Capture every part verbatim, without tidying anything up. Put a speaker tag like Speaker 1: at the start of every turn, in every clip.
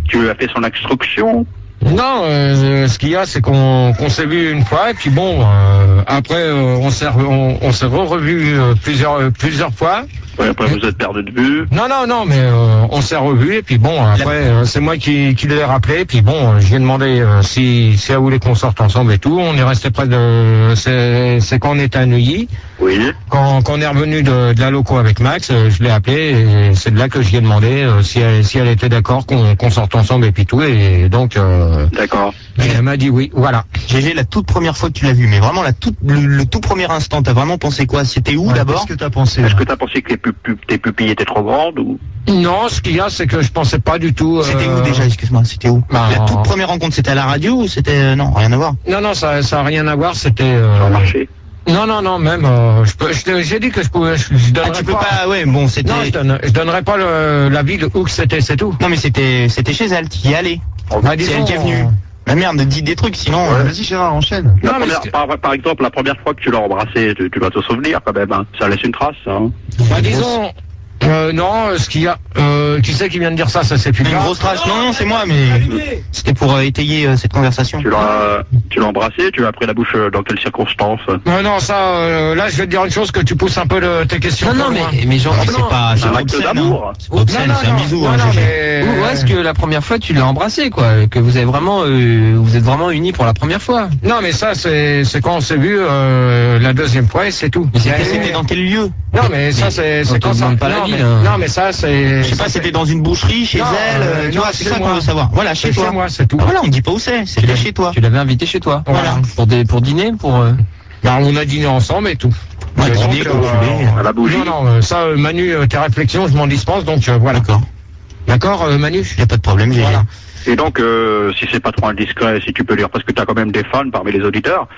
Speaker 1: Tu lui as fait son instruction?
Speaker 2: Non, euh, ce qu'il y a, c'est qu'on qu'on s'est vu une fois, et puis bon, euh, après, euh, on s'est on, on s'est revu euh, plusieurs plusieurs fois.
Speaker 1: Ouais, après vous êtes perdu de vue.
Speaker 2: Non, non, non, mais euh, on s'est revu, et puis bon, après, euh, c'est moi qui, qui l'ai rappelé, et puis bon, euh, je lui ai demandé euh, si, si elle voulait qu'on sorte ensemble et tout. On est resté près de... C'est, c'est quand on était à Neuilly.
Speaker 1: Oui.
Speaker 2: Quand, quand on est revenu de, de la loco avec Max, euh, je l'ai appelé, et c'est de là que je lui ai demandé euh, si, elle, si elle était d'accord qu'on, qu'on sorte ensemble et puis tout, et donc... Euh,
Speaker 1: d'accord.
Speaker 2: Et elle m'a dit oui, voilà.
Speaker 3: G G, la toute première fois que tu l'as vu, mais vraiment la toute, le, le tout premier instant, t'as vraiment pensé quoi? C'était où, ouais, d'abord?
Speaker 4: Qu'est-ce que t'as pensé?
Speaker 1: Est-ce que t'as pensé que les pup- tes pupilles étaient trop grandes ou?
Speaker 2: Non, ce qu'il y a, c'est que je pensais pas du tout... Euh...
Speaker 3: C'était où déjà, excuse-moi, c'était où?
Speaker 2: Bah,
Speaker 3: la toute première rencontre, c'était à la radio ou c'était... Euh, non, rien à voir.
Speaker 2: Non, non, ça, ça a rien à voir, c'était... Euh...
Speaker 1: Sur le marché.
Speaker 2: Non, non, non, même, euh, je peux, je, j'ai dit que je pouvais, je, je donnerais
Speaker 3: ah, tu peux
Speaker 2: pas,
Speaker 3: pas, ouais, bon, c'était...
Speaker 2: Non, je, donne, je donnerais pas le, la ville où que c'était, c'est tout.
Speaker 3: Non, mais c'était, c'était chez elle, tu y allais.
Speaker 2: Bah,
Speaker 3: c'est elle qui est venue. La merde, dis des trucs, sinon...
Speaker 4: Ouais, euh... Vas-y Gérard, enchaîne.
Speaker 1: La
Speaker 2: non,
Speaker 1: première,
Speaker 2: mais
Speaker 1: par, par exemple, la première fois que tu l'as embrassé, tu, tu vas te souvenir quand même, hein. Ça laisse une trace, hein.
Speaker 2: Bah, disons... Euh, non, ce qu'il y a, euh, tu sais qui vient de dire ça, ça c'est plus
Speaker 3: une
Speaker 2: grave.
Speaker 3: grosse trace. Non, non, c'est moi, mais c'était pour euh, étayer euh, cette conversation.
Speaker 1: Tu l'as, tu l'as embrassé, tu lui as pris la bouche euh, dans quelles circonstances?
Speaker 2: Non, non, ça, euh, là, je vais te dire une chose, que tu pousses un peu de tes questions.
Speaker 5: Non, non, mais,
Speaker 2: loin.
Speaker 5: mais genre,
Speaker 3: c'est pas, c'est pas obscène,
Speaker 1: d'amour.
Speaker 3: C'est pas obscène, c'est un bisou,
Speaker 2: non,
Speaker 3: hein,
Speaker 2: non,
Speaker 3: G G.
Speaker 2: mais...
Speaker 5: Ou est-ce que la première fois tu l'as embrassé, quoi, que vous avez vraiment, euh, vous êtes vraiment unis pour la première fois?
Speaker 2: Non, mais ça, c'est, c'est quand on s'est vu euh, la deuxième fois et c'est tout.
Speaker 3: Mais c'était, c'était dans quel lieu?
Speaker 2: Non, mais ça, c'est, c'est quand ça.
Speaker 5: Pas la
Speaker 2: non,
Speaker 5: ville,
Speaker 2: mais,
Speaker 5: hein.
Speaker 2: non, mais ça, c'est.
Speaker 3: Je sais pas, c'était dans une boucherie, chez
Speaker 2: non,
Speaker 3: elle, euh,
Speaker 2: euh,
Speaker 3: tu
Speaker 2: non,
Speaker 3: vois, c'est
Speaker 2: chez
Speaker 3: ça
Speaker 2: moi.
Speaker 3: qu'on veut savoir. Voilà, chez
Speaker 2: C'est
Speaker 3: toi.
Speaker 2: chez moi, c'est tout.
Speaker 3: Ah, voilà, on dit pas où c'est, c'était chez toi.
Speaker 5: Tu l'avais invité chez toi.
Speaker 2: Voilà.
Speaker 5: Pour des, pour dîner, pour. Euh...
Speaker 2: Bah, on a dîné ensemble et tout.
Speaker 3: Ouais,
Speaker 2: Et donc,
Speaker 3: dîner,
Speaker 2: euh,
Speaker 3: comme tu veux.
Speaker 1: À la bougie.
Speaker 2: Non, non, euh, ça, euh, Manu, euh, tes réflexions, je m'en dispense, donc euh, voilà.
Speaker 3: D'accord.
Speaker 2: D'accord, euh, Manu?
Speaker 3: Y a pas de problème, G G.
Speaker 2: Voilà.
Speaker 1: Et donc, euh, si c'est pas trop indiscret, si tu peux dire, parce que tu as quand même des fans parmi les auditeurs,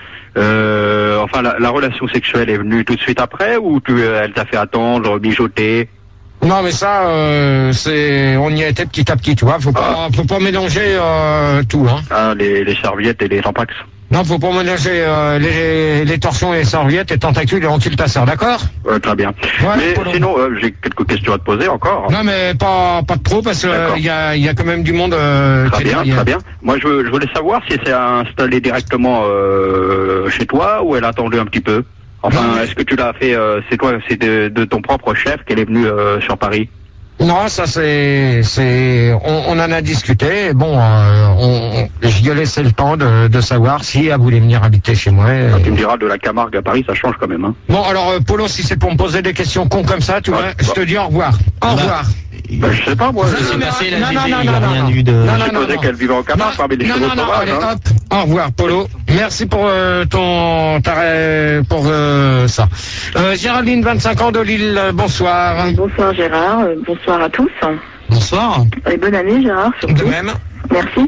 Speaker 1: euh, enfin, la, la relation sexuelle est venue tout de suite après, ou tu, elle t'a fait attendre, mijoter?
Speaker 2: Non, mais ça, euh, c'est, on y a été petit à petit, tu vois. Faut pas, faut pas mélanger euh, tout, hein.
Speaker 1: Ah, les, les serviettes et les tampax.
Speaker 2: Non, faut pas mélanger euh, les, les torsions et les serviettes, les tentacules et antiltasseurs, d'accord?
Speaker 1: Euh, très bien.
Speaker 2: Ouais,
Speaker 1: mais
Speaker 2: Polo.
Speaker 1: sinon, euh, j'ai quelques questions à te poser encore.
Speaker 2: Non, mais pas, pas de trop, parce
Speaker 1: D'accord.
Speaker 2: qu'il y a, y a quand même du monde. Euh,
Speaker 1: Très
Speaker 2: qui est
Speaker 1: bien,
Speaker 2: derrière.
Speaker 1: très bien. Moi, je, veux- je voulais savoir si c'est installé directement euh, chez toi ou elle a attendu un petit peu. Enfin,
Speaker 2: Non, mais-
Speaker 1: est-ce que tu l'as fait, euh, c'est toi, c'est de, de ton propre chef qu'elle est venue euh, sur Paris?
Speaker 2: Non, ça c'est, c'est, on, on en a discuté. Bon, euh, on, on- je lui ai laissé le temps de, de savoir si elle voulait venir habiter chez moi.
Speaker 1: Ah,
Speaker 2: Et-
Speaker 1: tu me diras, de la Camargue à Paris, ça change quand même. Hein.
Speaker 2: Bon, alors euh, Polo, si c'est pour me poser des questions cons comme ça, tu
Speaker 1: Ah,
Speaker 2: vois,
Speaker 1: bah.
Speaker 2: je te dis au revoir. Au
Speaker 3: Bah,
Speaker 2: revoir.
Speaker 1: Ben, je sais pas, moi.
Speaker 3: Ça
Speaker 1: je-
Speaker 3: s'est
Speaker 2: mais-
Speaker 3: passé, la
Speaker 2: non,
Speaker 3: G G,
Speaker 2: non,
Speaker 3: il
Speaker 2: non,
Speaker 3: a
Speaker 2: non,
Speaker 3: rien
Speaker 2: non.
Speaker 3: eu de...
Speaker 2: Non,
Speaker 1: je
Speaker 2: non,
Speaker 1: supposais
Speaker 2: non.
Speaker 1: qu'elle vivait en Camargue parmi les
Speaker 2: non,
Speaker 1: chevaux
Speaker 2: non, non,
Speaker 1: sauvages.
Speaker 2: allez,
Speaker 1: hein.
Speaker 2: hop, au revoir, Polo. Merci pour euh, ton, ta, ré- pour euh, ça. Euh, Géraldine, vingt-cinq ans de Lille, euh, bonsoir.
Speaker 6: Bonsoir Gérard, euh, bonsoir à tous.
Speaker 3: Bonsoir.
Speaker 6: Et bonne année Gérard, surtout.
Speaker 2: De même.
Speaker 6: Merci.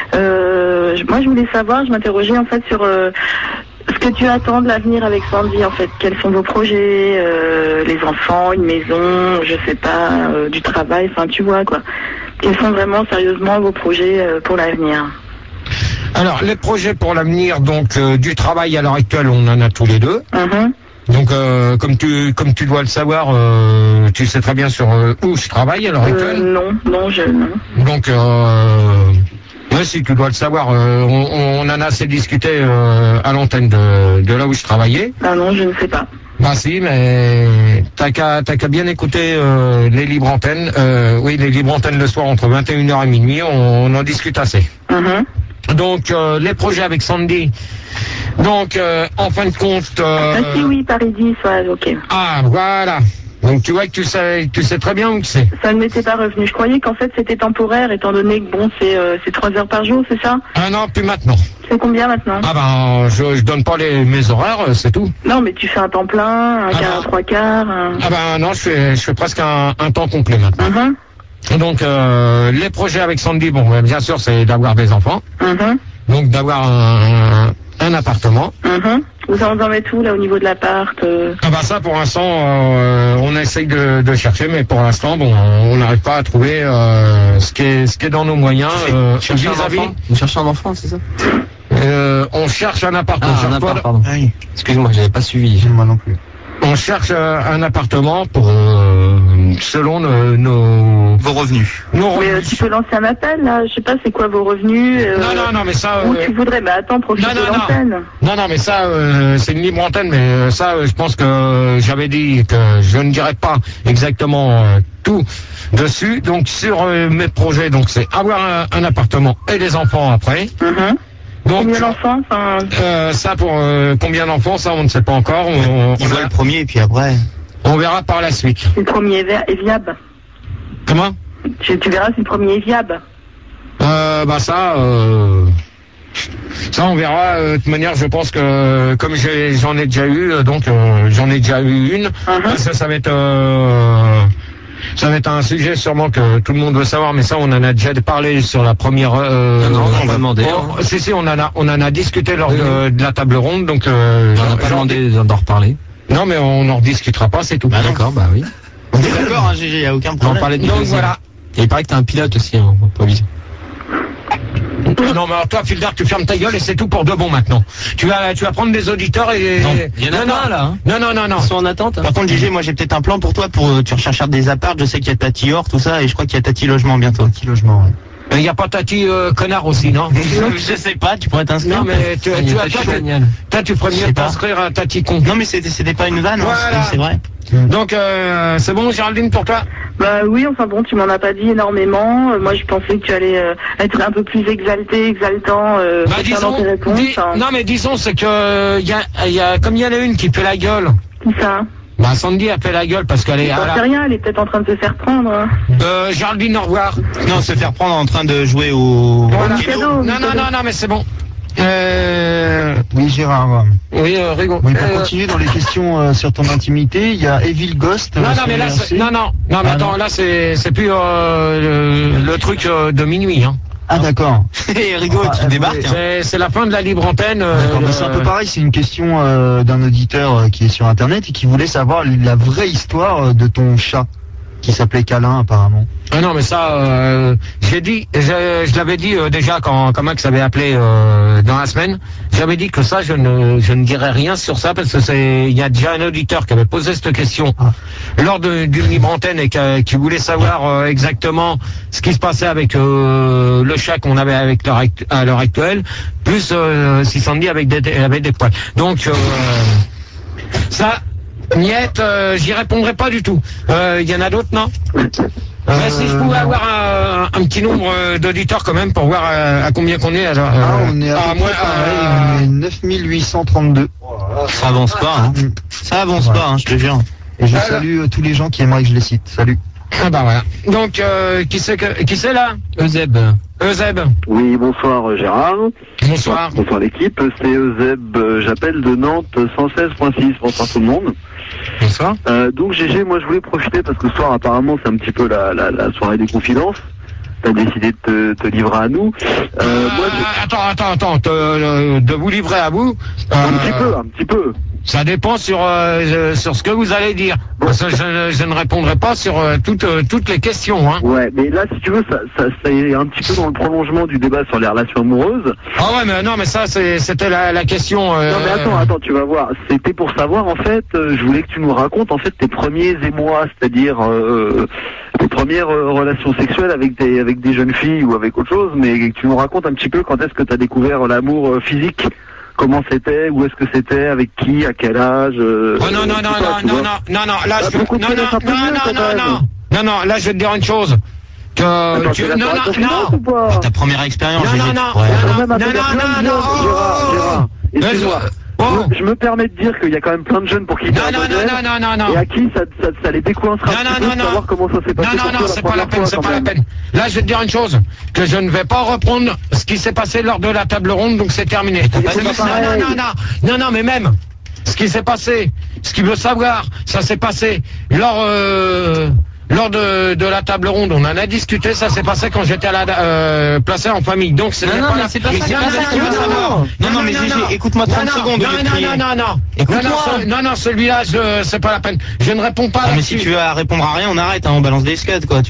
Speaker 6: Euh, je- moi je voulais savoir, je m'interrogeais en fait sur euh, ce que tu attends de l'avenir avec Sandy en fait. Quels sont vos projets, euh, les enfants, une maison, je sais pas, euh, du travail, enfin tu vois quoi. Quels sont vraiment sérieusement vos projets euh, pour l'avenir?
Speaker 2: Alors, les projets pour l'avenir, donc euh, du travail à l'heure actuelle, on en a tous les deux.
Speaker 6: Mhm.
Speaker 2: Donc, euh, comme tu comme tu dois le savoir, euh, tu sais très bien sur euh, où je travaille à l'heure
Speaker 6: Euh,
Speaker 2: actuelle.
Speaker 6: non, non, je non.
Speaker 2: Donc, euh, ouais, si tu dois le savoir, euh, on, on en a assez discuté euh, à l'antenne de, de là où je travaillais.
Speaker 6: Ah non, je ne sais pas.
Speaker 2: Bah si, mais t'as qu'à t'as qu'à bien écouter euh, les libres antennes. Euh, oui, les libres antennes le soir entre vingt et une heures et minuit, on, on en discute assez.
Speaker 6: Mhm.
Speaker 2: Donc euh, les projets avec Sandy. Donc euh, en fin de compte. Euh,
Speaker 6: Ah si oui, Paris dix, ouais, ok.
Speaker 2: Ah voilà. Donc tu vois que tu sais tu sais très bien où c'est.
Speaker 6: Ça ne m'était pas revenu. Je croyais qu'en fait c'était temporaire, étant donné que bon, c'est euh, c'est trois heures par jour, c'est ça?
Speaker 2: Ah non, plus maintenant.
Speaker 6: C'est combien maintenant?
Speaker 2: Ah ben je, je donne pas les mes horaires, c'est tout.
Speaker 6: Non, mais tu fais un temps plein, un
Speaker 2: Ah
Speaker 6: quart,
Speaker 2: bah.
Speaker 6: un trois quarts. Un...
Speaker 2: Ah ben non, je fais je fais presque un, un temps complet maintenant.
Speaker 6: Mhm,
Speaker 2: Donc euh, les projets avec Sandy, bon ben, bien sûr c'est d'avoir des enfants.
Speaker 6: mhm,
Speaker 2: Donc d'avoir un, un, un appartement.
Speaker 6: mhm. Vous en êtes où là au niveau de l'appart euh...
Speaker 2: Ah bah ça pour l'instant euh, on essaye de, de chercher, mais pour l'instant bon on n'arrive pas à trouver euh, ce qui est ce qui est dans nos moyens. Euh,
Speaker 5: Cherchez un
Speaker 2: vis-à-vis-
Speaker 5: enfant Vous cherchez un enfant, c'est ça?
Speaker 2: euh, on cherche un appartement.
Speaker 5: Ah, un
Speaker 2: on, cherche pas-
Speaker 5: appart, pardon.
Speaker 3: Ah oui.
Speaker 5: Excuse-moi, j'avais pas suivi.
Speaker 4: Moi non plus.
Speaker 2: on cherche euh, un appartement pour euh, euh, selon nos, nos
Speaker 3: vos revenus.
Speaker 2: Nos
Speaker 6: Mais euh,
Speaker 2: revenus.
Speaker 6: tu peux lancer un appel, là. Je sais pas, c'est quoi vos revenus euh,
Speaker 2: Non, non, non, mais ça.
Speaker 6: Où
Speaker 2: euh,
Speaker 6: tu voudrais, bah attends, profite
Speaker 2: non, non,
Speaker 6: de
Speaker 2: non.
Speaker 6: l'antenne.
Speaker 2: Non, non, mais ça, euh, c'est une libre antenne, mais euh, ça, euh, je pense que euh, j'avais dit que je ne dirais pas exactement euh, tout dessus. Donc, sur euh, mes projets, donc c'est avoir un, un appartement et des enfants après.
Speaker 6: Mhm.
Speaker 2: Donc,
Speaker 6: Combien d'enfants enfin,
Speaker 2: euh, ça pour euh, combien d'enfants, ça on ne sait pas encore. On, on,
Speaker 3: Il voit
Speaker 2: verra,
Speaker 3: le premier et puis après.
Speaker 2: on verra par la suite.
Speaker 6: si le premier est, vi- est viable.
Speaker 2: Comment?
Speaker 6: Tu, tu verras si le premier est viable.
Speaker 2: Euh, bah ça, euh, ça on verra. euh, De toute manière, je pense que comme j'ai- j'en ai déjà eu, euh, donc euh, j'en ai déjà eu une.
Speaker 6: Mhm.
Speaker 2: Ça, ça va être, euh, ça va être un sujet sûrement que tout le monde veut savoir, mais ça on en a déjà parlé sur la première. Euh,
Speaker 5: Non, non, on va demander,
Speaker 2: oh,
Speaker 5: hein.
Speaker 2: Si si, on en a, on en a discuté lors
Speaker 5: Oui,
Speaker 2: de, de la table ronde, donc. Euh,
Speaker 5: On n'a pas
Speaker 2: j'en-
Speaker 5: demandé d'en reparler.
Speaker 2: Non, mais on en rediscutera pas, c'est tout.
Speaker 3: Bah non.
Speaker 5: D'accord, bah oui.
Speaker 3: On est d'accord, hein, G G, y a aucun
Speaker 5: On
Speaker 3: problème.
Speaker 5: parlait de
Speaker 2: Donc
Speaker 5: deuxième.
Speaker 2: voilà.
Speaker 5: Et il paraît que t'as un pilote aussi, hein, on peut aviser.
Speaker 2: Non, mais alors toi, Filder, tu fermes ta gueule et c'est tout pour de bon maintenant. Tu vas, tu vas prendre des auditeurs et.
Speaker 5: Non, il y en a
Speaker 2: non,
Speaker 5: plein,
Speaker 2: non.
Speaker 5: là, hein.
Speaker 2: Non, non, non, non.
Speaker 5: Ils sont en attente. hein.
Speaker 3: Par contre, G G, moi j'ai peut-être un plan pour toi, pour euh, tu recherches des apparts, je sais qu'il y a Tati Or, tout ça, et je crois qu'il y a Tati Logement bientôt. Tati Logement,
Speaker 2: Il n'y a pas Tati euh, connard aussi, non?
Speaker 3: Je sais pas, tu pourrais t'inscrire.
Speaker 2: Non, mais tu,
Speaker 5: Il y
Speaker 2: tu
Speaker 5: a
Speaker 2: as
Speaker 5: Tati
Speaker 2: toi,
Speaker 5: Génial.
Speaker 2: toi, tu ferais
Speaker 3: Je
Speaker 2: mieux
Speaker 3: sais
Speaker 2: de
Speaker 3: pas.
Speaker 2: t'inscrire à Tati con.
Speaker 3: Non, mais c'était c'était pas une vanne, hein,
Speaker 2: Voilà.
Speaker 3: c'est vrai.
Speaker 2: Donc, euh, c'est bon, Géraldine, pour toi?
Speaker 6: Bah oui, enfin bon, tu m'en as pas dit énormément. Euh, moi, je pensais que tu allais euh, être un peu plus exalté, exaltant euh,
Speaker 2: Bah,
Speaker 6: concernant
Speaker 2: disons,
Speaker 6: tes réponses.
Speaker 2: dis-
Speaker 6: hein.
Speaker 2: non, mais disons, c'est que, il y a, il y a, comme il y en a une qui fait la gueule.
Speaker 6: Qui ça?
Speaker 2: Bah, Sandy a fait la gueule parce qu'elle est,
Speaker 6: J'en
Speaker 2: à
Speaker 6: sais
Speaker 2: la-
Speaker 6: rien, elle est peut-être en train de se faire prendre. hein.
Speaker 2: euh, Géraldine, au revoir.
Speaker 3: Non, se faire prendre en train de jouer au.
Speaker 2: Voilà.
Speaker 6: Mikado,
Speaker 2: Non,
Speaker 6: Mikado.
Speaker 2: non, non, non, mais c'est bon. Euh,
Speaker 4: Oui, Gérard.
Speaker 2: oui, euh, Rigo.
Speaker 4: Oui, pour
Speaker 2: Euh,
Speaker 4: continuer dans les questions euh, sur ton intimité, il y a Evil Ghost.
Speaker 2: Non,
Speaker 4: euh,
Speaker 2: non,
Speaker 4: sur
Speaker 2: mais là,
Speaker 4: le
Speaker 2: c'est-
Speaker 4: R C.
Speaker 2: non, non, non, mais
Speaker 4: Ah,
Speaker 2: attends,
Speaker 4: non.
Speaker 2: là, c'est, c'est plus euh, le, le truc euh, de minuit, hein.
Speaker 4: Ah, d'accord.
Speaker 3: Et Rigo,
Speaker 4: Ah,
Speaker 3: tu
Speaker 4: euh,
Speaker 3: débarques.
Speaker 4: oui.
Speaker 3: hein.
Speaker 2: C'est, c'est la fin de la libre antenne. euh,
Speaker 4: D'accord, bah, c'est un peu pareil, c'est une question euh, d'un auditeur euh, qui est sur internet et qui voulait savoir la vraie histoire euh, de ton chat qui s'appelait Câlin apparemment.
Speaker 2: Ah non, mais ça, euh, j'ai dit, je, je l'avais dit euh, déjà quand, quand Max avait appelé euh, dans la semaine. J'avais dit que ça, je ne, je ne dirais rien sur ça parce que c'est, il y a déjà un auditeur qui avait posé cette question
Speaker 4: Ah.
Speaker 2: lors de, d'une libre antenne et qui, qui voulait savoir euh, exactement ce qui se passait avec euh, le chat qu'on avait avec l'heure act- à l'heure actuelle, plus euh, si Sandy avec des, avec des poils. Donc euh, ça. Niette, euh, j'y répondrai pas du tout. Il euh, y en a d'autres, non?
Speaker 4: Euh,
Speaker 2: Mais si je pouvais avoir un, un petit nombre euh, d'auditeurs quand même pour voir euh, à combien qu'on est. Alors, euh,
Speaker 4: Ah, on est à, peu
Speaker 2: moi,
Speaker 4: près pareil,
Speaker 2: euh,
Speaker 4: on est neuf mille huit cent trente-deux.
Speaker 3: Ça avance pas, hein.
Speaker 4: Mm.
Speaker 3: Ça avance
Speaker 4: Voilà.
Speaker 3: pas, hein, je te jure.
Speaker 4: Et je
Speaker 2: Ah,
Speaker 4: salue euh, tous les gens qui aimeraient que je les cite. Salut.
Speaker 2: ah bah voilà. Donc euh, qui c'est que qui c'est là?
Speaker 5: Euseb.
Speaker 2: Euseb.
Speaker 7: Oui, bonsoir euh, Gérard.
Speaker 2: Bonsoir.
Speaker 7: Bonsoir l'équipe, c'est Euseb, euh, j'appelle de Nantes cent seize point six, bonsoir tout le monde.
Speaker 2: Bonsoir.
Speaker 7: Euh, donc G G, moi je voulais profiter parce que ce soir apparemment c'est un petit peu la, la, la soirée des confidences. T'as décidé de te, te livrer à nous. Euh,
Speaker 2: Euh,
Speaker 7: moi, je-
Speaker 2: attends, attends, attends, te- euh, de vous livrer à vous.
Speaker 7: un
Speaker 2: euh,
Speaker 7: petit peu, un petit peu.
Speaker 2: Ça dépend sur euh, euh, sur ce que vous allez dire. Parce que je, je ne répondrai pas sur euh, toutes euh, toutes les questions. Hein.
Speaker 7: Ouais, mais là si tu veux, ça, ça, ça est un petit peu dans le prolongement du débat sur les relations amoureuses.
Speaker 2: Ah ouais, mais non, mais ça c'est- c'était la, la question. euh,
Speaker 7: Non mais attends, attends, tu vas voir. C'était pour savoir en fait, euh, je voulais que tu nous racontes en fait tes premiers émois, c'est-à-dire euh, tes premières euh, relations sexuelles avec des avec des jeunes filles ou avec autre chose, mais que tu nous racontes un petit peu quand est-ce que tu as découvert l'amour euh, physique, comment c'était, où est-ce que c'était, avec qui, à quel âge. Euh,
Speaker 2: Oh non, non,
Speaker 7: je
Speaker 2: non,
Speaker 7: sais pas,
Speaker 2: non,
Speaker 7: tu
Speaker 2: non,
Speaker 7: vois.
Speaker 2: non, non, non, là,
Speaker 7: Bah,
Speaker 2: je
Speaker 7: pour qu'on
Speaker 2: non,
Speaker 7: te
Speaker 2: non,
Speaker 7: connaisse un peu
Speaker 2: non,
Speaker 7: mieux,
Speaker 2: non,
Speaker 7: quand
Speaker 2: non,
Speaker 7: même.
Speaker 2: non, non, non, là, je vais te dire une chose. Que
Speaker 7: Attends,
Speaker 2: tu,
Speaker 7: tu
Speaker 2: non, non,
Speaker 7: la confidence
Speaker 2: non,
Speaker 7: ou pas
Speaker 3: Ta première expérience,
Speaker 2: non,
Speaker 3: G G,
Speaker 2: non,
Speaker 3: tu
Speaker 2: non,
Speaker 3: pourrais-
Speaker 7: Quand
Speaker 2: non,
Speaker 7: même
Speaker 2: non,
Speaker 7: un peu
Speaker 2: non,
Speaker 7: de plein de
Speaker 2: non,
Speaker 7: jeunes,
Speaker 2: non,
Speaker 7: Gérard, Gérard, excuse-moi.
Speaker 2: Euh, oh.
Speaker 7: Je, je me permets de dire qu'il y a quand même plein de jeunes pour qui
Speaker 2: Non,
Speaker 7: t'es un
Speaker 2: non,
Speaker 7: modèle,
Speaker 2: non, non, non, non,
Speaker 7: et à qui ça, ça, ça les décoincera
Speaker 2: Non,
Speaker 7: un
Speaker 2: non,
Speaker 7: petit
Speaker 2: non,
Speaker 7: peu de
Speaker 2: non.
Speaker 7: savoir comment ça s'est passé
Speaker 2: non, non,
Speaker 7: pour
Speaker 2: non,
Speaker 7: toi
Speaker 2: c'est pas la
Speaker 7: première
Speaker 2: peine,
Speaker 7: fois,
Speaker 2: c'est
Speaker 7: quand
Speaker 2: pas la
Speaker 7: même.
Speaker 2: peine. Là, je vais te dire une chose, que je ne vais pas reprendre ce qui s'est passé lors de la table ronde, donc c'est terminé.
Speaker 3: t'as pas
Speaker 2: Non,
Speaker 3: dit
Speaker 2: non,
Speaker 3: ça.
Speaker 2: non, non, non, non, non, mais même, ce qui s'est passé, ce qu'il veut savoir, ça s'est passé lors, euh, lors de, de la table ronde, on en a discuté, ça s'est passé quand j'étais à la, euh, placé en famille, donc c'est
Speaker 5: Non, non,
Speaker 2: pas
Speaker 5: mais
Speaker 2: la-
Speaker 5: c'est pas ça,
Speaker 2: Non,
Speaker 5: c'est pas
Speaker 2: non,
Speaker 5: ça qu'il
Speaker 2: non,
Speaker 5: veut
Speaker 2: non,
Speaker 5: savoir.
Speaker 2: non,
Speaker 3: Non, non, mais G G, écoute-moi trente
Speaker 2: non,
Speaker 3: secondes au lieu de
Speaker 2: non,
Speaker 3: crier.
Speaker 2: non, non, non, non,
Speaker 3: Écoute-moi.
Speaker 2: non, non, ce- non, non, celui-là, je, c'est pas la peine. Je ne réponds pas
Speaker 3: Ah, mais
Speaker 2: là-dessus.
Speaker 3: si tu veux répondre à rien, on arrête, hein, on balance des scuds, quoi, tu vois.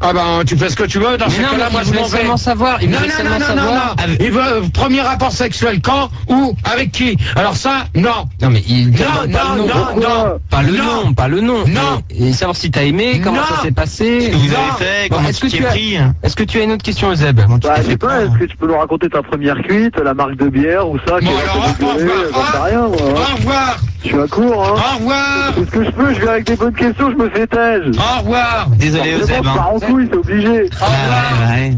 Speaker 2: Ah ben, tu fais ce que tu veux, dans ce
Speaker 5: Mais non,
Speaker 2: cas-là,
Speaker 5: mais
Speaker 2: moi
Speaker 5: il
Speaker 2: je
Speaker 5: voulait
Speaker 2: m'en vais.
Speaker 5: seulement savoir. Il
Speaker 2: Non,
Speaker 5: voulait
Speaker 2: non,
Speaker 5: seulement
Speaker 2: non, non, non,
Speaker 5: savoir.
Speaker 2: non. Il veut euh, premier rapport sexuel quand, où, avec qui. Alors ça, non.
Speaker 5: Non, mais il.
Speaker 2: Non,
Speaker 5: pas
Speaker 2: non,
Speaker 5: le nom.
Speaker 2: non, non.
Speaker 5: Pas le
Speaker 2: Non.
Speaker 5: nom, pas le nom.
Speaker 2: Non.
Speaker 5: Et, et savoir si t'as aimé, comment
Speaker 2: Non.
Speaker 5: ça s'est passé.
Speaker 3: Ce que vous
Speaker 2: Non.
Speaker 3: avez fait,
Speaker 5: Bon,
Speaker 3: comment
Speaker 5: est-ce
Speaker 3: tu
Speaker 5: que
Speaker 3: t'y
Speaker 5: tu
Speaker 3: es
Speaker 5: as-
Speaker 3: pris.
Speaker 5: Est-ce que tu as une autre question, Zeb?
Speaker 3: Comment tu
Speaker 7: Bah,
Speaker 3: t'es
Speaker 7: je
Speaker 3: fait
Speaker 7: sais pas,
Speaker 3: prendre.
Speaker 7: est-ce que tu peux nous raconter ta première cuite, la marque de bière ou ça,
Speaker 2: Bon,
Speaker 7: qui
Speaker 2: alors,
Speaker 7: a
Speaker 2: au
Speaker 7: fait
Speaker 2: revoir.
Speaker 7: j'en sais rien, moi.
Speaker 2: Au
Speaker 7: hein.
Speaker 2: revoir.
Speaker 7: Je suis à court, hein.
Speaker 2: Au revoir.
Speaker 7: C'est ce que je peux, je viens avec des bonnes questions, je me fais têche.
Speaker 2: Au revoir.
Speaker 3: Désolé,
Speaker 7: C'est
Speaker 3: Zeb.
Speaker 7: bon, je pars
Speaker 3: Hein.
Speaker 7: en couille, c'est obligé.
Speaker 2: Au revoir.
Speaker 3: Ah, ouais, ouais.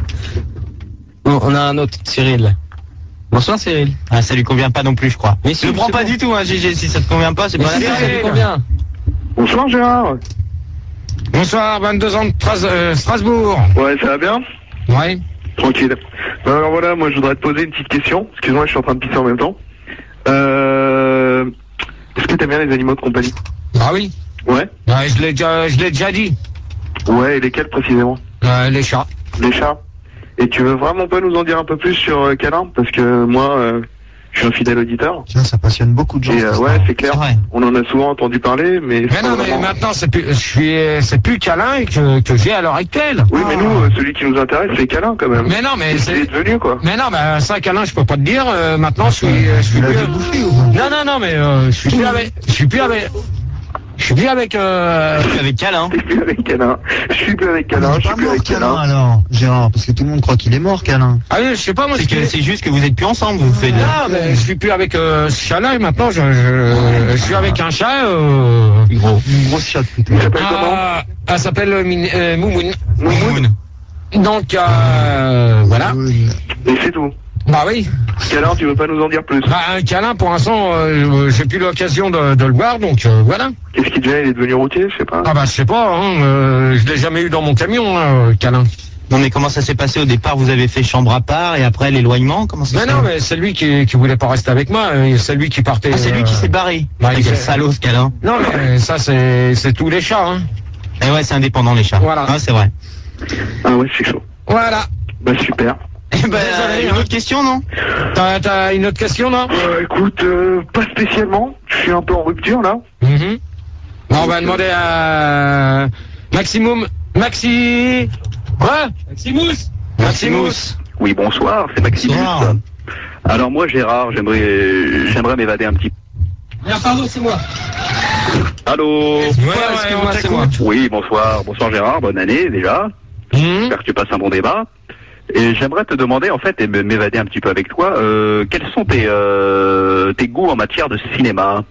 Speaker 5: Bon, on a un autre, Cyril. Bonsoir, Cyril.
Speaker 3: Ah, ça lui convient pas non plus, je crois.
Speaker 5: Mais si,
Speaker 3: ne prends
Speaker 5: c'est
Speaker 3: pas
Speaker 5: bon.
Speaker 3: du tout, hein, G G. Si ça te convient pas, c'est
Speaker 5: Mais
Speaker 3: pas
Speaker 5: si,
Speaker 3: la
Speaker 5: ça
Speaker 3: peine.
Speaker 5: lui convient.
Speaker 7: Bonsoir Gérard.
Speaker 2: Bonsoir, vingt-deux ans de Tras- euh, Strasbourg.
Speaker 7: Ouais, ça va bien?
Speaker 2: Ouais.
Speaker 7: Tranquille. Ben alors voilà, moi je voudrais te poser une petite question. Excuse-moi, je suis en train de pisser en même temps. Euh... Est-ce que t'aimes bien les animaux de compagnie?
Speaker 2: Ah oui.
Speaker 7: Ouais.
Speaker 2: Ouais, je l'ai déjà, je l'ai déjà dit.
Speaker 7: Ouais, et lesquels précisément?
Speaker 2: Euh, les chats.
Speaker 7: Les chats. Et tu veux vraiment pas nous en dire un peu plus sur euh, Câlin? Parce que moi, euh, je suis un fidèle auditeur.
Speaker 4: Tiens, ça passionne beaucoup de gens.
Speaker 7: Et
Speaker 4: cette
Speaker 7: euh,
Speaker 4: histoire.
Speaker 7: ouais, c'est clair.
Speaker 3: C'est vrai.
Speaker 7: On en a souvent entendu parler, mais...
Speaker 2: Mais
Speaker 7: sans
Speaker 2: non, mais
Speaker 7: vraiment-
Speaker 2: maintenant c'est plus, je suis, c'est plus câlin que, que j'ai à l'heure actuelle.
Speaker 7: Oui, mais nous, euh, celui qui nous intéresse, c'est Câlin quand même.
Speaker 2: Mais non, mais
Speaker 7: C'est
Speaker 2: c'est,
Speaker 7: devenu quoi.
Speaker 2: mais non, mais ça câlin, je peux pas te dire. euh, maintenant, je suis, je suis
Speaker 4: Tu l'as
Speaker 2: plus.
Speaker 4: vu bouffer ou pas?
Speaker 2: Non, non, non, mais euh, je suis plus avec, je suis plus avec, je suis plus avec. Euh...
Speaker 3: Avec Câlin.
Speaker 7: Je suis plus avec Câlin. Je suis plus avec
Speaker 4: Il
Speaker 7: Câlin,
Speaker 4: est
Speaker 7: je suis
Speaker 4: pas
Speaker 7: plus
Speaker 4: mort,
Speaker 7: avec
Speaker 4: Câlin,
Speaker 7: Câlin.
Speaker 4: alors, Gérard, parce que tout le monde croit qu'il est mort, Câlin.
Speaker 2: Ah oui, je sais pas moi.
Speaker 3: C'est
Speaker 2: je
Speaker 3: que
Speaker 2: suis-
Speaker 3: c'est juste que vous êtes plus ensemble, vous faites.
Speaker 2: Non, mais je suis plus avec euh, ce chat-là. Et maintenant, je, je, je suis avec un chat. Euh...
Speaker 3: Gros.
Speaker 4: Une grosse chatte plutôt.
Speaker 7: Il s'appelle comment?
Speaker 2: Ah, elle s'appelle euh, Min- euh, Moumoun.
Speaker 3: Moumoun.
Speaker 2: Donc euh, voilà.
Speaker 4: Oui.
Speaker 7: Et c'est tout.
Speaker 2: Bah oui.
Speaker 7: Câlin, tu veux pas nous en dire plus?
Speaker 2: Bah, un câlin, pour l'instant, euh, j'ai plus l'occasion de, de le voir, donc euh, voilà.
Speaker 7: Qu'est-ce qui devient? Il est devenu routier, je sais pas.
Speaker 2: Ah bah je sais pas, hein, euh, je l'ai jamais eu dans mon camion, hein, euh, câlin.
Speaker 3: Non, mais comment ça s'est passé au départ? Vous avez fait chambre à part et après l'éloignement? Comment ça
Speaker 2: Mais
Speaker 3: s'est
Speaker 2: non, mais c'est lui qui, qui voulait pas rester avec moi, euh, c'est lui qui partait.
Speaker 3: Ah, c'est lui
Speaker 2: euh,
Speaker 3: qui s'est barré.
Speaker 2: bah,
Speaker 3: Ah,
Speaker 2: il
Speaker 3: quel
Speaker 2: s'est-
Speaker 3: salaud, ce Câlin.
Speaker 2: Non mais ça c'est c'est tous les chats, hein.
Speaker 3: Eh ouais, c'est indépendant, les chats.
Speaker 2: Voilà.
Speaker 3: Ah, c'est vrai.
Speaker 7: Ah ouais, c'est chaud.
Speaker 2: Voilà.
Speaker 7: Bah super.
Speaker 3: Eh ben,
Speaker 2: Désolé,
Speaker 3: une
Speaker 2: hein.
Speaker 3: autre question, non?
Speaker 2: T'as t'as une autre question, non?
Speaker 7: Euh, écoute, euh, pas spécialement. Je suis un peu en rupture là.
Speaker 2: Mhm. Bon, on va demander à Maximum. Maxi. Quoi? Maximus. Maximus.
Speaker 1: Oui, bonsoir, c'est Maximus.
Speaker 3: Bonsoir.
Speaker 1: Alors moi, Gérard, j'aimerais j'aimerais m'évader un petit peu.
Speaker 5: Ah, pardon, c'est moi.
Speaker 1: Allô?
Speaker 2: Ouais,
Speaker 5: excuse-moi,
Speaker 2: on
Speaker 5: c'est moi.
Speaker 2: t'écoute.
Speaker 1: Oui, bonsoir. Bonsoir Gérard, bonne année déjà.
Speaker 2: Mhm.
Speaker 1: J'espère que tu passes un bon débat. Et j'aimerais te demander, en fait, et me- m'évader un petit peu avec toi, euh, quels sont tes, euh, tes goûts en matière de cinéma?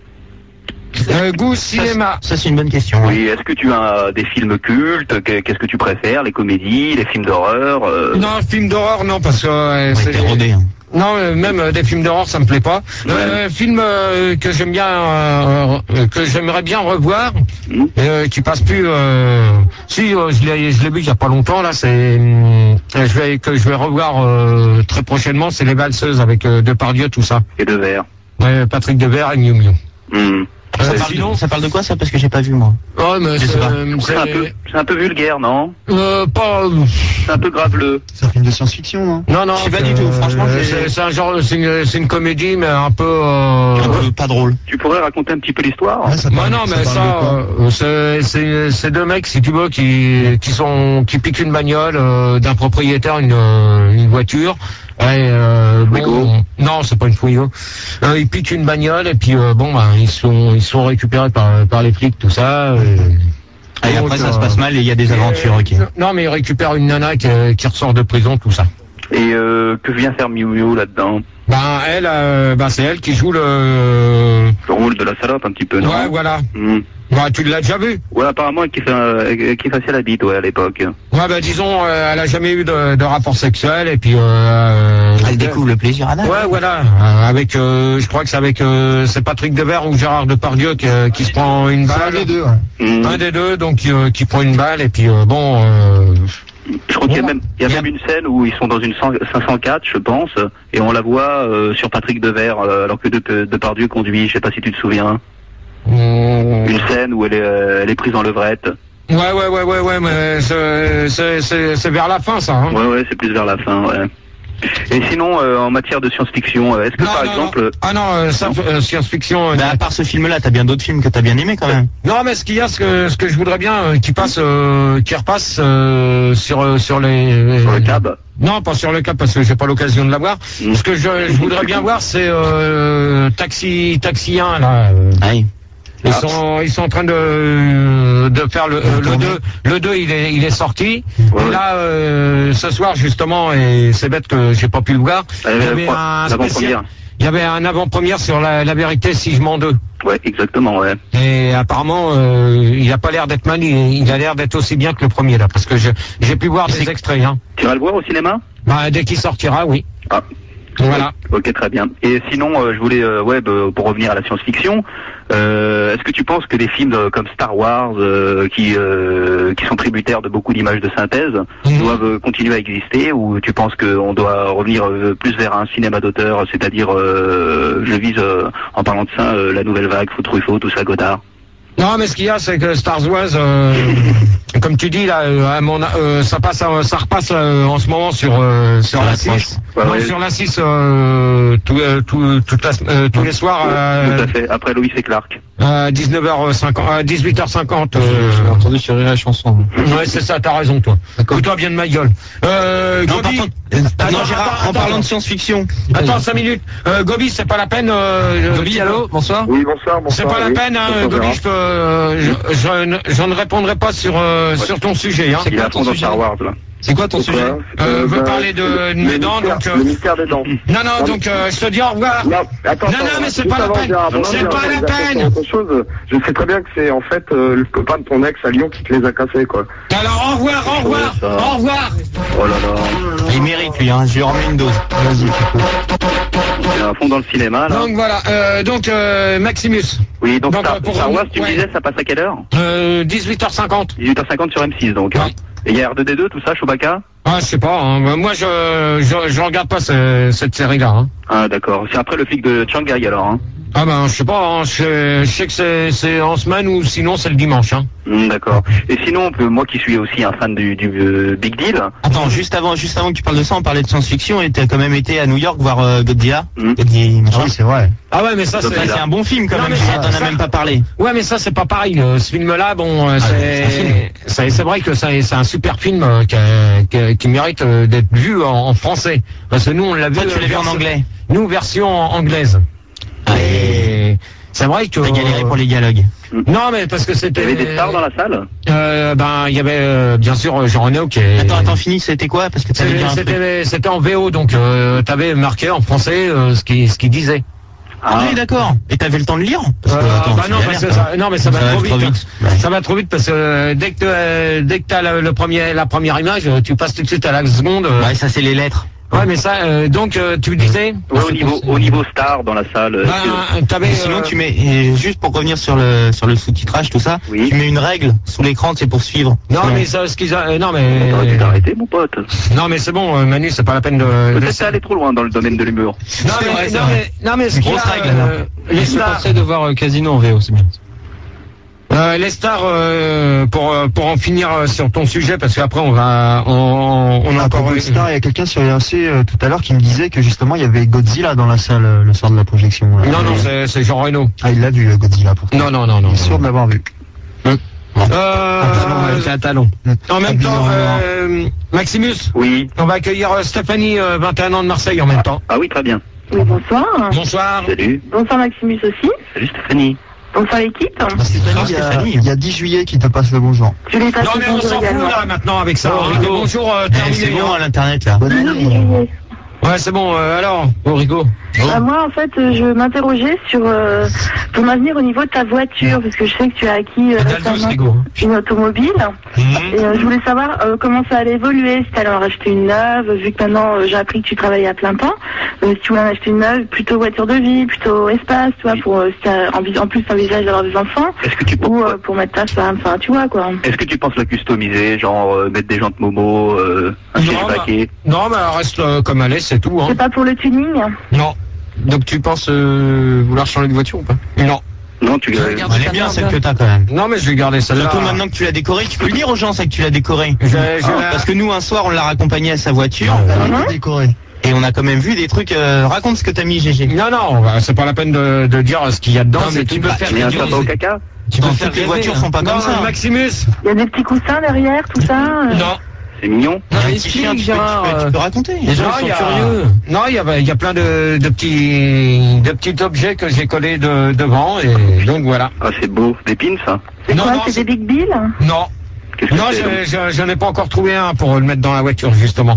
Speaker 2: Euh, goût cinéma.
Speaker 3: Ça, c'est une bonne question. ouais.
Speaker 1: Oui, est-ce que tu as des films cultes? Que- Qu'est-ce que tu préfères? Les comédies, les films d'horreur? euh,
Speaker 2: Non, film d'horreur, non, parce que euh,
Speaker 3: Ouais,
Speaker 2: c'est-
Speaker 3: t'es rodé, hein.
Speaker 2: non, euh, même euh, des films d'horreur, ça me plaît pas. Euh, film euh, que j'aime bien, euh, euh, que j'aimerais bien revoir,
Speaker 1: Hmm.
Speaker 2: euh, qui passe plus. Euh, si, euh, je l'ai, je l'ai vu il y a pas longtemps là. C'est, hum, je vais que je vais revoir euh, très prochainement. C'est Les Valseuses avec euh, Depardieu, tout ça.
Speaker 1: Et de verre.
Speaker 2: Ouais, Patrick Devers et Miu Miu.
Speaker 1: Hmm.
Speaker 3: Ça,
Speaker 2: Euh,
Speaker 3: parle
Speaker 2: sinon,
Speaker 3: de, ça parle de quoi, ça? Parce que j'ai pas vu, moi.
Speaker 2: ouais, mais
Speaker 3: Je sais
Speaker 2: c'est,
Speaker 3: pas.
Speaker 2: euh,
Speaker 1: C'est un peu,
Speaker 2: c'est
Speaker 1: c'est un peu vulgaire, non?
Speaker 2: euh, pas.
Speaker 1: C'est un peu graveleux.
Speaker 4: C'est un film de science-fiction, non?
Speaker 2: Non, non.
Speaker 3: Je sais pas
Speaker 2: c'est,
Speaker 3: du tout, franchement,
Speaker 2: euh,
Speaker 3: j'ai-
Speaker 2: c'est, c'est un genre, c'est une, c'est une comédie, mais un peu. Euh,
Speaker 3: Un peu pas drôle.
Speaker 1: Tu pourrais raconter un petit peu l'histoire?
Speaker 4: Ouais, ça
Speaker 2: Bah
Speaker 4: parle-
Speaker 2: non, mais
Speaker 4: parle
Speaker 2: ça,
Speaker 4: de quoi
Speaker 2: euh, c'est, c'est, c'est deux mecs, si tu veux, qui, qui sont, qui piquent une bagnole euh, d'un propriétaire, une, euh, une voiture. Et, euh,
Speaker 1: Fouigo.
Speaker 2: bon, non, c'est pas une Fouigo. Euh, ils piquent une bagnole et puis euh, bon, bah, ils sont, ils sont récupérés par, par les flics, tout ça. Et,
Speaker 3: Et
Speaker 2: donc,
Speaker 3: après, ça
Speaker 2: euh,
Speaker 3: se passe mal et il y a des aventures, ok.
Speaker 2: et- Non, mais ils récupèrent une nana qui, qui ressort de prison, tout ça.
Speaker 1: Et euh, que vient faire Miu Miu là-dedans?
Speaker 2: Ben elle, euh, ben c'est elle qui joue le.
Speaker 1: Le rôle de la salope un petit peu, non?
Speaker 2: Ouais, voilà.
Speaker 1: Hmm.
Speaker 2: Bah, tu l'as déjà vu.
Speaker 1: Ouais, apparemment, elle kiffait, euh, elle kiffait assez la bite, ouais, à l'époque.
Speaker 2: Ouais, bah disons, euh, elle a jamais eu de, de rapport sexuel et puis. Euh,
Speaker 3: Elle découvre le plaisir anal.
Speaker 2: Ouais, voilà. Euh, avec, euh, je crois que c'est avec, euh, c'est Patrick Devers ou Gérard Depardieu qui, euh, qui se prend une
Speaker 4: C'est un
Speaker 2: balle.
Speaker 4: des deux, ouais.
Speaker 1: Hmm.
Speaker 2: Un des deux, donc euh, qui prend une balle et puis euh, bon. Euh,
Speaker 1: Je crois qu'il y a
Speaker 2: Bon,
Speaker 1: même, il y a
Speaker 2: bien.
Speaker 1: même une scène où ils sont dans une cinq cent quatre, je pense, et on la voit euh, sur Patrick Devers, euh, alors que De- Depardieu conduit, je sais pas si tu te souviens.
Speaker 2: on-
Speaker 1: Une scène où elle est, euh, elle est prise en levrette.
Speaker 2: Ouais, ouais, ouais, ouais, ouais, mais c'est, c'est, c'est, c'est vers la fin, ça. Hein.
Speaker 1: Ouais, ouais, c'est plus vers la fin, ouais. Et sinon, euh, en matière de science-fiction, euh, est-ce que
Speaker 2: Non,
Speaker 1: par
Speaker 2: non,
Speaker 1: exemple...
Speaker 2: non. Ah non, euh, ça, euh, science-fiction. euh,
Speaker 3: Bah, à part ce film-là, t'as bien d'autres films que t'as bien aimés quand même.
Speaker 2: Non, mais ce qu'il y a, ce que, ce que je voudrais bien, euh, qui passe, euh, qui repasse euh, sur euh, sur les.
Speaker 1: Sur le cab.
Speaker 2: Non, pas sur le cab parce que j'ai pas l'occasion de la voir.
Speaker 1: Mm.
Speaker 2: Ce que je, je voudrais bien voir, c'est euh, Taxi Taxi un là. euh,
Speaker 3: Aïe.
Speaker 2: Ils sont ils sont en train de de faire le euh, le deux. Le deux il est il est sorti.
Speaker 1: Ouais,
Speaker 2: Et
Speaker 1: ouais.
Speaker 2: là euh, ce soir justement, et c'est bête que j'ai pas pu le voir.
Speaker 1: Euh,
Speaker 2: Il y avait
Speaker 1: pro-
Speaker 2: un
Speaker 1: l'avant-première.
Speaker 2: spécial. Il y avait un avant-première sur la, la vérité si je mens deux.
Speaker 1: Ouais, exactement, ouais.
Speaker 2: Et apparemment, euh, il a pas l'air d'être mal, il, il a l'air d'être aussi bien que le premier là, parce que je- j'ai pu voir des extraits. Hein.
Speaker 1: Tu vas le voir au cinéma?
Speaker 2: Bah, dès qu'il sortira, oui.
Speaker 1: Ah.
Speaker 2: Voilà.
Speaker 1: Ok, très bien. Et sinon, euh, je voulais, euh, ouais, bah, pour revenir à la science-fiction, euh, est-ce que tu penses que des films euh, comme Star Wars, euh, qui euh, qui sont tributaires de beaucoup d'images de synthèse,
Speaker 2: Mhm.
Speaker 1: doivent euh, continuer à exister, ou tu penses qu'on doit revenir euh, plus vers un cinéma d'auteur, c'est-à-dire, euh, je vise, euh, en parlant de ça, euh, la nouvelle vague, Truffaut, tout ça, Godard.
Speaker 2: Non, mais ce qu'il y a, c'est que Star Wars, euh, comme tu dis là, euh, à mon, euh, ça passe, euh, ça repasse euh, en ce moment sur euh, sur la six.
Speaker 1: Ouais,
Speaker 2: Non,
Speaker 1: ouais.
Speaker 2: sur la six, euh, tout, euh, tout, toute la, euh, tous les soirs euh,
Speaker 1: Tout à fait. Après Louis et Clark.
Speaker 2: à dix-neuf heures cinquante, à dix-huit heures cinquante. Euh,
Speaker 5: J'ai entendu sur la chanson.
Speaker 2: ouais, c'est ça, t'as raison, toi. Fous-toi bien de ma gueule. Euh,
Speaker 3: Non, par
Speaker 2: Gobi,
Speaker 3: contre, euh,
Speaker 2: Attends,
Speaker 3: non, Gérard,
Speaker 2: attends,
Speaker 3: en parlant
Speaker 2: attends.
Speaker 3: de science-fiction.
Speaker 2: attends cinq minutes. Euh, Gobi, c'est pas la peine. Euh,
Speaker 5: Gobi, allô, bonsoir.
Speaker 7: Oui, bonsoir, bonsoir.
Speaker 2: C'est pas la
Speaker 7: oui.
Speaker 2: peine, hein,
Speaker 7: Bonsoir,
Speaker 2: Gobi,
Speaker 7: Gérard.
Speaker 2: je, peux, euh, je, je ne- je ne répondrai pas sur, euh, sur ton sujet. Hein.
Speaker 5: C'est
Speaker 1: Il est
Speaker 5: quoi
Speaker 1: à
Speaker 5: ton
Speaker 1: fond dans
Speaker 5: sujet
Speaker 1: Star Wars, là.
Speaker 5: C'est quoi ton
Speaker 7: Pourquoi
Speaker 5: sujet
Speaker 2: Euh, veut
Speaker 7: bah,
Speaker 2: parler de- de
Speaker 7: le
Speaker 2: mes dents,
Speaker 7: mystère-
Speaker 2: donc, euh,
Speaker 7: Le mystère des dents.
Speaker 2: Non, non, donc euh, je te dis au revoir.
Speaker 7: Non, attends,
Speaker 2: Non,
Speaker 7: attends,
Speaker 2: non, mais c'est
Speaker 7: juste
Speaker 2: pas la
Speaker 7: avant,
Speaker 2: peine.
Speaker 7: Gérard,
Speaker 2: C'est
Speaker 7: avant de
Speaker 2: pas
Speaker 7: dire
Speaker 2: la
Speaker 7: autre
Speaker 2: peine.
Speaker 7: chose, je sais très bien que c'est en fait euh, le copain de ton ex à Lyon qui te les a cassés, quoi.
Speaker 2: Alors au revoir, au revoir,
Speaker 1: Ouais, ça.
Speaker 2: au revoir.
Speaker 1: Oh là là.
Speaker 3: Il mérite lui, hein. Je lui remets une dose.
Speaker 4: Vas-y, Kiko.
Speaker 1: Il est à fond dans le cinéma, là.
Speaker 2: Donc voilà, euh, donc euh, Maximus,
Speaker 1: Oui, donc,
Speaker 2: donc,
Speaker 1: Star,
Speaker 2: euh, pour-
Speaker 1: Star Wars, tu
Speaker 2: ouais.
Speaker 1: me disais, ça passe à quelle heure?
Speaker 2: euh, dix-huit heures cinquante.
Speaker 1: dix-huit heures cinquante sur M six, donc.
Speaker 2: Ouais.
Speaker 1: Hein. Et il y a R deux D deux, tout ça, Chewbacca?
Speaker 2: Ah, je sais pas, hein. Moi je, je je regarde pas ce- cette série-là. Hein.
Speaker 1: Ah, d'accord. C'est après le flic de Shanghai, alors, hein.
Speaker 2: Ah ben je sais pas, hein. je, je sais que c'est c'est en semaine ou sinon c'est le dimanche. Hein.
Speaker 1: Hmm, d'accord. Et sinon, euh, moi qui suis aussi un fan du, du euh, Big Deal,
Speaker 3: Attends, juste avant, juste avant que tu parles de ça, on parlait de science-fiction et t'as quand même été à New York voir euh, Godzilla.
Speaker 1: Hmm.
Speaker 3: Godzilla, machin.
Speaker 4: Ah oui, c'est vrai.
Speaker 2: Ah ouais, mais ça
Speaker 1: Donc,
Speaker 2: c'est.
Speaker 3: Ça, c'est un bon film quand
Speaker 2: Non,
Speaker 3: même,
Speaker 2: mais
Speaker 3: Gérard,
Speaker 2: ça-
Speaker 3: t'en as
Speaker 2: ça-
Speaker 3: même pas parlé.
Speaker 2: Ouais, mais ça c'est pas pareil. euh, Ce film-là, bon, euh,
Speaker 3: c'est un film.
Speaker 2: c'est c'est c'est vrai que c'est c'est un super film euh, qui, a- qui, a- qui mérite euh, d'être vu en, en français. Parce que nous on l'a vu.
Speaker 3: Toi, tu
Speaker 2: euh,
Speaker 3: l'as vu en
Speaker 2: version-
Speaker 3: anglais.
Speaker 2: Nous version anglaise. Et c'est vrai que.
Speaker 3: T'as galéré pour les dialogues.
Speaker 2: Non, mais parce que
Speaker 1: il y
Speaker 2: c'était.
Speaker 1: avait des stars dans la salle?
Speaker 2: Euh, ben, il y avait euh, bien sûr Jean Reno qui est.
Speaker 3: Attends, attends, fini, c'était quoi? Parce que t'avais
Speaker 2: C'était-
Speaker 3: dit un truc.
Speaker 2: C'était c'était en V O, donc euh, t'avais marqué en français euh, ce qui ce qu'il disait.
Speaker 3: Ah oui, d'accord. Et t'avais le temps de lire? Parce que,
Speaker 2: Euh,
Speaker 3: attends,
Speaker 2: bah
Speaker 3: c'est
Speaker 2: non,
Speaker 3: galère,
Speaker 2: parce que
Speaker 3: quoi.
Speaker 2: ça, non, mais ça va trop vite.
Speaker 3: Ouais.
Speaker 2: Ça va trop vite parce que euh, dès que euh, dès que t'as le, le premier la première image, euh, tu passes tout de suite à la seconde. euh.
Speaker 3: Ouais, ça c'est les lettres.
Speaker 2: Ouais, mais ça, euh, donc euh, tu disais.
Speaker 1: Ouais, au niveau, au niveau star dans la salle. euh,
Speaker 2: Ben, t'avais.
Speaker 3: Et sinon,
Speaker 2: euh,
Speaker 3: tu mets, et juste pour revenir sur le, sur le sous-titrage, tout ça,
Speaker 1: Oui.
Speaker 3: tu mets une règle sous l'écran, c'est pour suivre.
Speaker 2: Non,
Speaker 3: Sinon-
Speaker 2: mais ça, ce qu'ils a, euh, non,
Speaker 1: que- T'aurais dû
Speaker 2: mais.
Speaker 1: t'arrêter, mon pote.
Speaker 2: Non, mais c'est bon, euh, Manu, c'est pas la peine de. de-
Speaker 1: Peut-être t'es allé trop loin dans le domaine de l'humour.
Speaker 2: Non,
Speaker 3: C'est vrai,
Speaker 2: mais,
Speaker 3: c'est
Speaker 2: non,
Speaker 3: vrai.
Speaker 2: mais, non, mais ce qu'il y
Speaker 3: Grosse
Speaker 2: a,
Speaker 3: règle,
Speaker 2: euh, les
Speaker 5: Je
Speaker 2: stars,
Speaker 5: conseille de voir euh, Casino en V O, c'est bien.
Speaker 2: euh, les stars, euh, pour euh, pour en finir euh, sur ton sujet, parce qu'après on va, on, on a
Speaker 4: À
Speaker 2: encore.
Speaker 4: propos de Star, il y a quelqu'un sur R C euh, tout à l'heure qui me disait que justement il y avait Godzilla dans la salle euh, le soir de la projection. là.
Speaker 2: Non, non, c'est c'est Jean Reno.
Speaker 4: Ah, il l'a vu euh, Godzilla pourtant.
Speaker 2: Non, non, non, non.
Speaker 4: Il est sûr de l'avoir vu.
Speaker 2: Euh,
Speaker 5: C'est un talon.
Speaker 2: en même
Speaker 4: Habillé
Speaker 2: temps,
Speaker 4: en noir.
Speaker 2: euh, Maximus,
Speaker 1: Oui.
Speaker 2: on va accueillir euh, Stéphanie, euh, vingt et un ans de Marseille en même temps.
Speaker 1: Ah oui, très bien.
Speaker 6: Oui, bonsoir.
Speaker 2: Bonsoir.
Speaker 1: Salut.
Speaker 6: Bonsoir Maximus aussi.
Speaker 1: Salut Stéphanie.
Speaker 6: Bonsoir l'équipe.
Speaker 4: Ah, Stéphanie, il y a-
Speaker 3: Stéphanie.
Speaker 4: il y a dix juillet qui te passe le bonjour.
Speaker 6: Je l'ai passé
Speaker 2: Non, mais on
Speaker 6: bonjour
Speaker 2: s'en fout
Speaker 6: également.
Speaker 2: là maintenant avec ça.
Speaker 3: Oh,
Speaker 2: hein.
Speaker 3: Rigo.
Speaker 2: Bonjour, euh,
Speaker 3: Eh,
Speaker 2: terminé.
Speaker 3: c'est bon
Speaker 2: hein.
Speaker 3: à l'internet là.
Speaker 4: Bonne
Speaker 6: Bonjour,
Speaker 4: année.
Speaker 6: juillet.
Speaker 2: Ouais, c'est bon. euh, alors, oh, Rigo.
Speaker 6: Bah, moi, en fait, euh, je m'interrogeais sur euh, ton avenir au niveau de ta voiture, parce que je sais que tu as acquis euh,
Speaker 2: T'as le douce,
Speaker 6: récemment
Speaker 2: Rigo.
Speaker 6: une automobile. Et euh, je voulais savoir euh, comment ça allait évoluer, si tu allais en racheter une neuve, vu que maintenant euh, j'ai appris que tu travaillais à plein temps. Euh, si tu voulais en acheter une neuve, plutôt voiture de vie, plutôt espace, tu vois, pour euh, si t'as envie- en plus t'envisages d'avoir des enfants,
Speaker 1: Est-ce que tu
Speaker 6: ou
Speaker 1: penses,
Speaker 6: euh, pour mettre ta femme, enfin tu vois quoi.
Speaker 1: est-ce que tu penses la customiser, genre euh, mettre des jantes Momo, euh, un
Speaker 2: Non,
Speaker 1: siège
Speaker 2: bah-
Speaker 1: baquet?
Speaker 2: Non, mais elle reste euh, comme elle est, c'est tout. Hein.
Speaker 6: C'est pas pour le tuning?
Speaker 2: Non,
Speaker 5: Donc tu penses euh, vouloir changer de voiture ou pas?
Speaker 2: non,
Speaker 1: Non, tu euh,
Speaker 5: regarde.
Speaker 3: Elle est bien celle que t'as quand même.
Speaker 2: non, mais je vais garder celle-là.
Speaker 3: Surtout maintenant que tu l'as décorée, tu peux le dire aux gens ça que tu l'as décorée.
Speaker 2: Je- je
Speaker 3: Ah,
Speaker 2: la-
Speaker 3: Parce que nous un soir on l'a raccompagné à sa voiture.
Speaker 4: Elle est décorée.
Speaker 3: Et on a quand même vu des trucs. Euh, raconte ce que t'as mis, G G.
Speaker 2: Non, non, bah, c'est pas la peine de, de dire ce qu'il y a dedans.
Speaker 5: Non, mais
Speaker 2: c'est
Speaker 5: tu
Speaker 2: tout.
Speaker 5: peux
Speaker 2: Bah,
Speaker 5: faire
Speaker 7: Il y a un
Speaker 5: rêver.
Speaker 7: sapin au caca.
Speaker 5: Tu peux
Speaker 3: Dans
Speaker 5: faire
Speaker 3: toutes les
Speaker 5: rêver,
Speaker 3: voitures
Speaker 5: hein.
Speaker 3: sont pas
Speaker 2: non,
Speaker 3: comme ça.
Speaker 2: Maximus.
Speaker 6: Il y a des petits coussins derrière, tout ça. euh.
Speaker 2: Non.
Speaker 1: C'est mignon.
Speaker 5: Non,
Speaker 3: Un petit
Speaker 5: explique,
Speaker 3: chien, tu peux, tu
Speaker 5: Gérard,
Speaker 3: peux- tu
Speaker 5: euh,
Speaker 3: peux raconter.
Speaker 5: Les gens
Speaker 2: Non,
Speaker 5: sont
Speaker 2: il y a-
Speaker 5: curieux.
Speaker 2: Non, il y a, il y a plein de, de petits, de petits objets que j'ai collés de, devant et donc voilà.
Speaker 1: Ah, c'est beau. Des pins, ça.
Speaker 6: C'est
Speaker 2: Non,
Speaker 6: quoi,
Speaker 2: non,
Speaker 6: c'est
Speaker 2: c'est-
Speaker 6: des Big Bill?
Speaker 2: Non.
Speaker 1: Qu'est-ce que
Speaker 2: Non,
Speaker 1: c'est, donc
Speaker 2: je, je, je n'ai pas encore trouvé un pour le mettre dans la voiture justement.